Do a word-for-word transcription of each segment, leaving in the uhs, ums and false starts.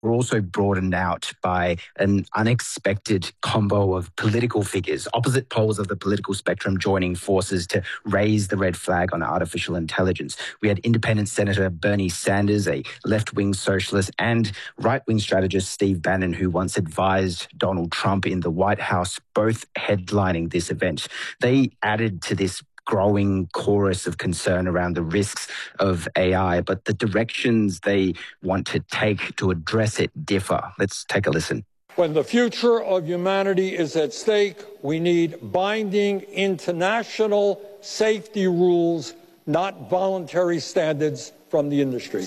were also broadened out by an unexpected combo of political figures, opposite poles of the political spectrum joining forces to raise the red flag on artificial intelligence. We had independent Senator Bernie Sanders, a left-wing socialist, and right-wing strategist Steve Bannon, who once advised Donald Trump in the White House, both headlining this event. They added to this growing chorus of concern around the risks of A I, but the directions they want to take to address it differ. Let's take a listen. When the future of humanity is at stake, we need binding international safety rules, not voluntary standards from the industry.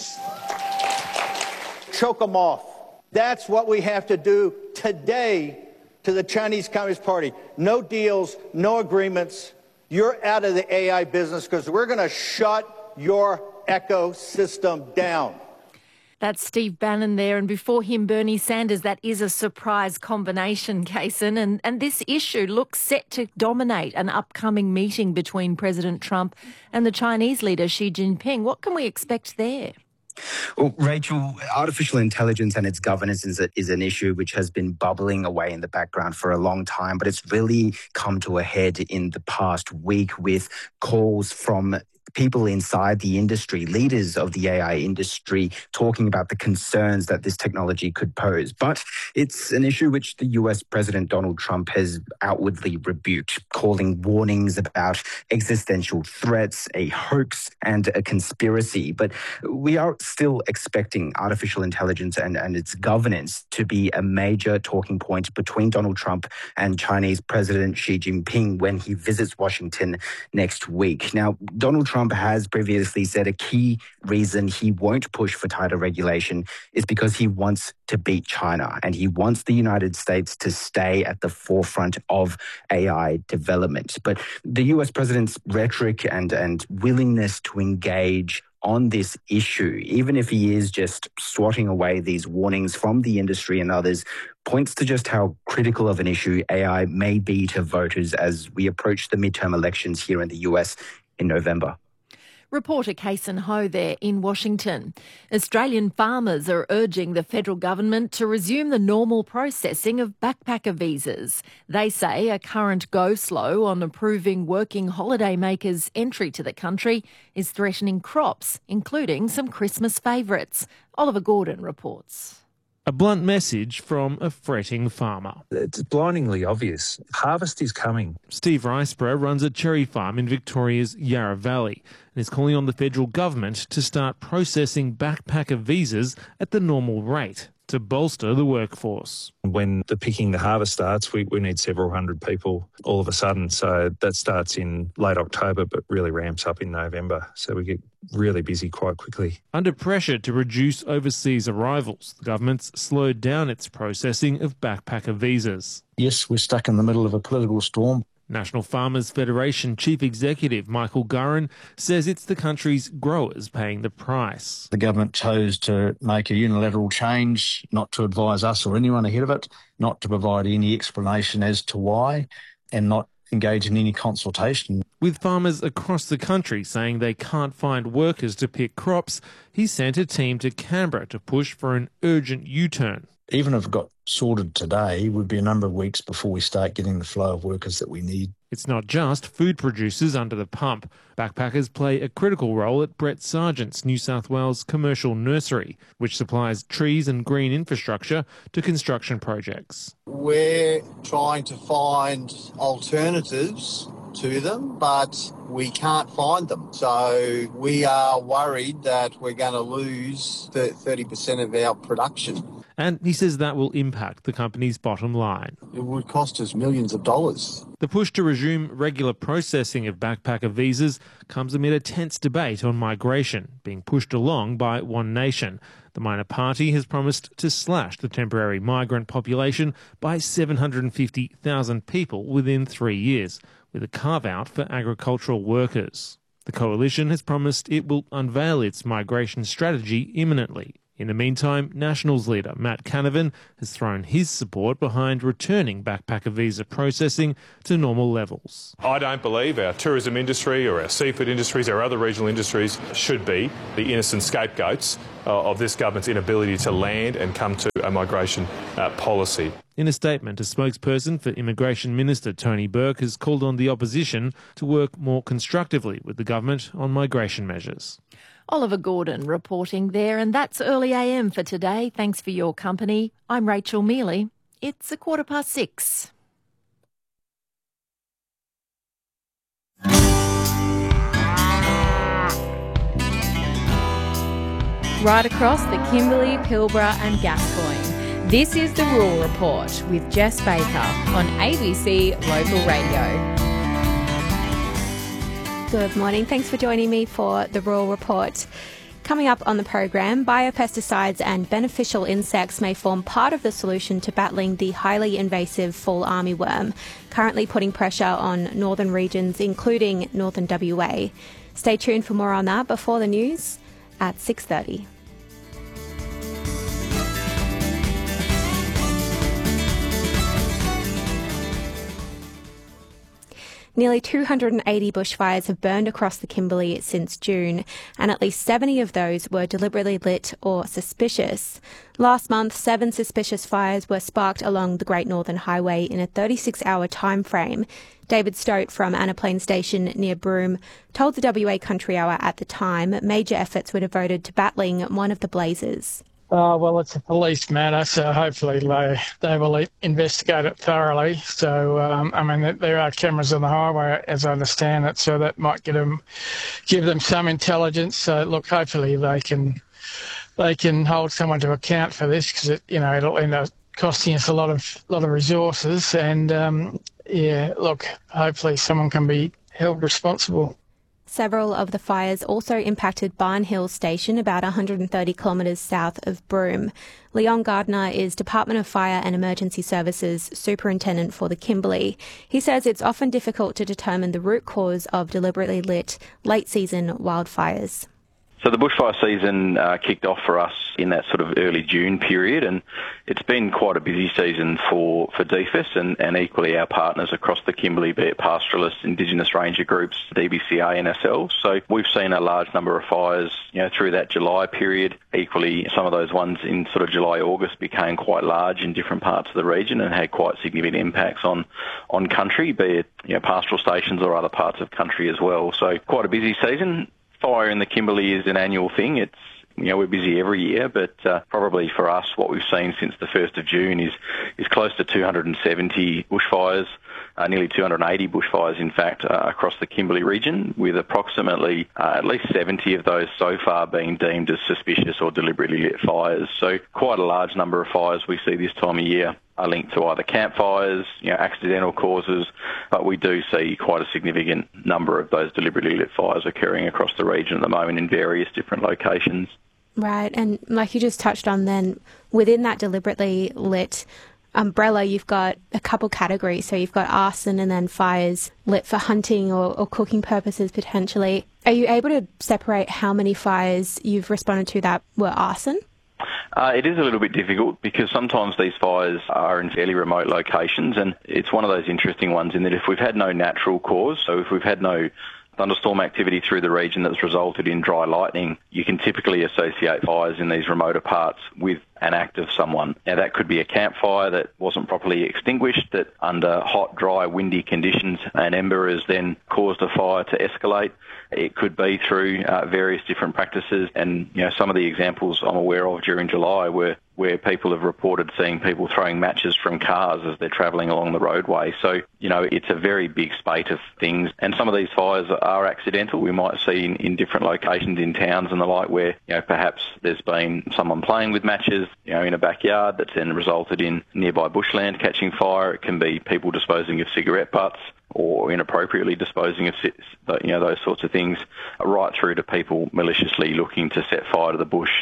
Choke them off. That's what we have to do today to the Chinese Communist Party. No deals, no agreements. You're out of the A I business because we're going to shut your ecosystem down. That's Steve Bannon there, and before him, Bernie Sanders. That is a surprise combination, Kason, and, and this issue looks set to dominate an upcoming meeting between President Trump and the Chinese leader Xi Jinping. What can we expect there? Well, Rachel, artificial intelligence and its governance is, a, is an issue which has been bubbling away in the background for a long time, but it's really come to a head in the past week with calls from people inside the industry, leaders of the A I industry, talking about the concerns that this technology could pose. But it's an issue which the U S President Donald Trump has outwardly rebuked, calling warnings about existential threats, a hoax, and a conspiracy. But we are still expecting artificial intelligence and, and its governance to be a major talking point between Donald Trump and Chinese President Xi Jinping when he visits Washington next week. Now, Donald Trump has previously said a key reason he won't push for tighter regulation is because he wants to beat China and he wants the United States to stay at the forefront of A I development. But the U S president's rhetoric and, and willingness to engage on this issue, even if he is just swatting away these warnings from the industry and others, points to just how critical of an issue A I may be to voters as we approach the midterm elections here in the U S in November. Reporter Kason Ho there in Washington. Australian farmers are urging the federal government to resume the normal processing of backpacker visas. They say a current go-slow on approving working holidaymakers' entry to the country is threatening crops, including some Christmas favourites. Oliver Gordon reports. A blunt message from a fretting farmer. It's blindingly obvious. Harvest is coming. Steve Riceborough runs a cherry farm in Victoria's Yarra Valley and is calling on the federal government to start processing backpacker visas at the normal rate to bolster the workforce. When the picking the harvest starts, we, we need several hundred people all of a sudden. So that starts in late October, but really ramps up in November. So we get really busy quite quickly. Under pressure to reduce overseas arrivals, the government's slowed down its processing of backpacker visas. Yes, we're stuck in the middle of a political storm. National Farmers Federation Chief Executive Michael Gurran says it's the country's growers paying the price. The government chose to make a unilateral change, not to advise us or anyone ahead of it, not to provide any explanation as to why, and not engage in any consultation. With farmers across the country saying they can't find workers to pick crops, he sent a team to Canberra to push for an urgent U-turn. Even if it got sorted today, it would be a number of weeks before we start getting the flow of workers that we need. It's not just food producers under the pump. Backpackers play a critical role at Brett Sargent's New South Wales commercial nursery, which supplies trees and green infrastructure to construction projects. We're trying to find alternatives to them, but we can't find them. So we are worried that we're going to lose thirty percent of our production. And he says that will impact the company's bottom line. It would cost us millions of dollars. The push to resume regular processing of backpacker visas comes amid a tense debate on migration, being pushed along by One Nation. The minor party has promised to slash the temporary migrant population by seven hundred fifty thousand people within three years, with a carve-out for agricultural workers. The coalition has promised it will unveil its migration strategy imminently. In the meantime, Nationals leader Matt Canavan has thrown his support behind returning backpacker visa processing to normal levels. I don't believe our tourism industry or our seafood industries, our other regional industries should be the innocent scapegoats uh, of this government's inability to land and come to a migration uh, policy. In a statement, a spokesperson for Immigration Minister Tony Burke has called on the opposition to work more constructively with the government on migration measures. Oliver Gordon reporting there, and that's Early A M for today. Thanks for your company. I'm Rachel Mealy. It's a quarter past six. Right across the Kimberley, Pilbara and Gascoyne. This is the Rural Report with Jess Baker on A B C Local Radio. Good morning. Thanks for joining me for the Rural Report. Coming up on the program, biopesticides and beneficial insects may form part of the solution to battling the highly invasive fall armyworm, currently putting pressure on northern regions, including northern W A. Stay tuned for more on that before the news at six thirty. Nearly two hundred eighty bushfires have burned across the Kimberley since June, and at least seventy of those were deliberately lit or suspicious. Last month, seven suspicious fires were sparked along the Great Northern Highway in a thirty-six hour time frame. David Stote from Anna Plain Station near Broome told the W A Country Hour at the time major efforts were devoted to battling one of the blazes. Uh, well, it's a police matter, so hopefully they, they will investigate it thoroughly. So, um, I mean, there are cameras on the highway, as I understand it, so that might get them, give them some intelligence. So, look, hopefully they can they can hold someone to account for this, because it, you know, it'll end up costing us a lot of lot of resources. And um, yeah, look, hopefully someone can be held responsible. Several of the fires also impacted Barn Hill Station, about one hundred thirty kilometres south of Broome. Leon Gardner is Department of Fire and Emergency Services Superintendent for the Kimberley. He says it's often difficult to determine the root cause of deliberately lit late-season wildfires. So the bushfire season uh, kicked off for us in that sort of early June period, and it's been quite a busy season for, for D F I S and, and equally our partners across the Kimberley, be it pastoralists, Indigenous ranger groups, D B C A and ourselves. So we've seen a large number of fires, you know, through that July period. Equally, some of those ones in sort of July, August became quite large in different parts of the region and had quite significant impacts on, on country, be it, you know, pastoral stations or other parts of country as well. So quite a busy season. Fire in the Kimberley is an annual thing. It's, you know, we're busy every year, but uh, probably for us, what we've seen since the first of June is is close to two hundred seventy bushfires, uh, nearly two hundred eighty bushfires, in fact, uh, across the Kimberley region, with approximately uh, at least seventy of those so far being deemed as suspicious or deliberately lit fires. So quite a large number of fires we see this time of year are linked to either campfires, you know, accidental causes, but we do see quite a significant number of those deliberately lit fires occurring across the region at the moment in various different locations. Right, and like you just touched on then, within that deliberately lit umbrella, you've got a couple categories. So you've got arson and then fires lit for hunting or, or cooking purposes potentially. Are you able to separate how many fires you've responded to that were arson? Uh, it is a little bit difficult because sometimes these fires are in fairly remote locations, and it's one of those interesting ones in that if we've had no natural cause, so if we've had no thunderstorm activity through the region that's resulted in dry lightning, you can typically associate fires in these remoter parts with an act of someone. Now, that could be a campfire that wasn't properly extinguished, that under hot, dry, windy conditions, an ember has then caused a fire to escalate. It could be through uh, various different practices, and you know, some of the examples I'm aware of during July were where people have reported seeing people throwing matches from cars as they're travelling along the roadway. So, you know, it's a very big spate of things, and some of these fires are accidental. We might see in, in different locations in towns and the like where, you know, perhaps there's been someone playing with matches, you know, in a backyard that's then resulted in nearby bushland catching fire. It can be people disposing of cigarette butts or inappropriately disposing of, you know, those sorts of things, right through to people maliciously looking to set fire to the bush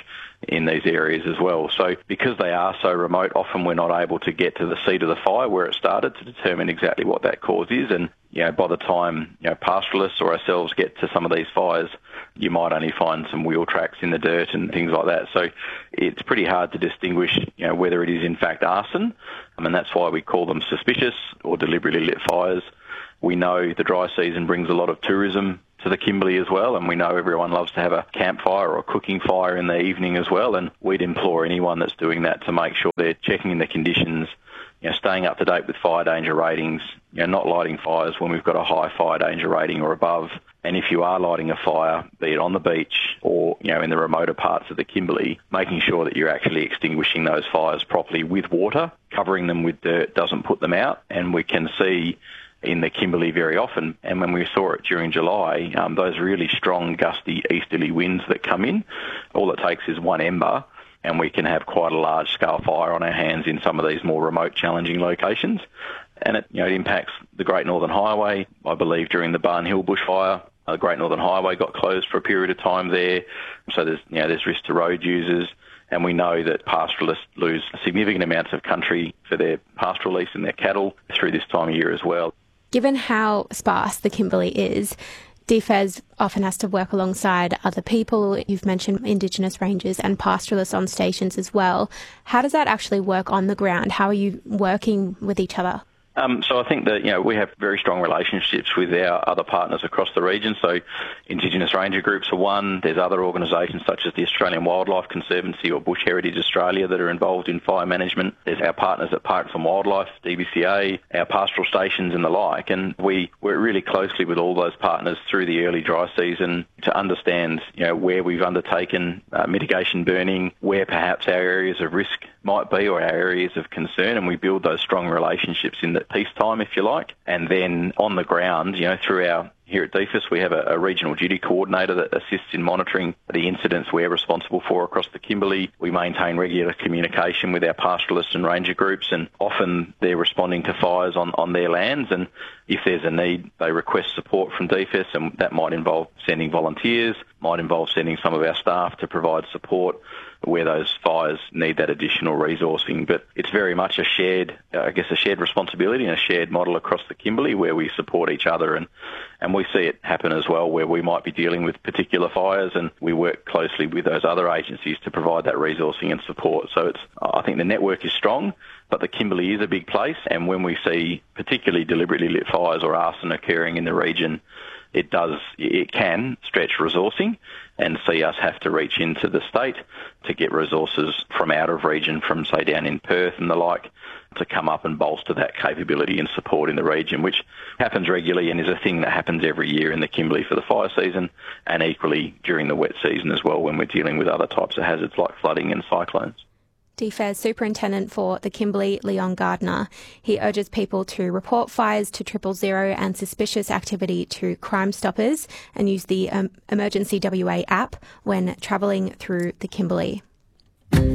in these areas as well. So because they are so remote, often we're not able to get to the seat of the fire where it started to determine exactly what that cause is. And, you know, by the time, you know, pastoralists or ourselves get to some of these fires, you might only find some wheel tracks in the dirt and things like that. So it's pretty hard to distinguish, you know, whether it is in fact arson. I mean, that's why we call them suspicious or deliberately lit fires. We know the dry season brings a lot of tourism to the Kimberley as well, and we know everyone loves to have a campfire or a cooking fire in the evening as well, and we'd implore anyone that's doing that to make sure they're checking in the conditions, you know, staying up to date with fire danger ratings, you know, not lighting fires when we've got a high fire danger rating or above. And if you are lighting a fire, be it on the beach or, you know, in the remoter parts of the Kimberley, making sure that you're actually extinguishing those fires properly with water. Covering them with dirt doesn't put them out, and we can see in the Kimberley very often, and when we saw it during July, um, those really strong, gusty easterly winds that come in, all it takes is one ember, and we can have quite a large-scale fire on our hands in some of these more remote, challenging locations. And it, you know, it impacts the Great Northern Highway. I believe during the Barn Hill bushfire, the Great Northern Highway got closed for a period of time there. So there's, you know, there's risk to road users. And we know that pastoralists lose significant amounts of country for their pastoral lease and their cattle through this time of year as well. Given how sparse the Kimberley is, D F E S often has to work alongside other people. You've mentioned Indigenous rangers and pastoralists on stations as well. How does that actually work on the ground? How are you working with each other? Um, so I think that, you know, we have very strong relationships with our other partners across the region. So Indigenous Ranger Groups are one. There's other organisations such as the Australian Wildlife Conservancy or Bush Heritage Australia that are involved in fire management. There's our partners at Parks and Wildlife, D B C A, our pastoral stations and the like. And we work really closely with all those partners through the early dry season to understand, you know, where we've undertaken uh, mitigation burning, where perhaps our areas of risk might be or our areas of concern, and we build those strong relationships in the peacetime, if you like. And then on the ground, you know, through our, here at D F E S, we have a, a regional duty coordinator that assists in monitoring the incidents we're responsible for across the Kimberley. We maintain regular communication with our pastoralists and ranger groups, and often they're responding to fires on, on their lands. And if there's a need, they request support from D F E S, and that might involve sending volunteers, might involve sending some of our staff to provide support where those fires need that additional resourcing. But it's very much a shared, uh, I guess, a shared responsibility and a shared model across the Kimberley where we support each other. And, and we see it happen as well where we might be dealing with particular fires, and we work closely with those other agencies to provide that resourcing and support. So it's, I think the network is strong, but the Kimberley is a big place. And when we see particularly deliberately lit fires or arson occurring in the region, it does, it can stretch resourcing and see us have to reach into the state to get resources from out of region, from say down in Perth and the like, to come up and bolster that capability and support in the region, which happens regularly and is a thing that happens every year in the Kimberley for the fire season, and equally during the wet season as well when we're dealing with other types of hazards like flooding and cyclones. D F E S Superintendent for the Kimberley, Leon Gardner. He urges people to report fires to triple zero and suspicious activity to Crime Stoppers and use the um, Emergency W A app when travelling through the Kimberley.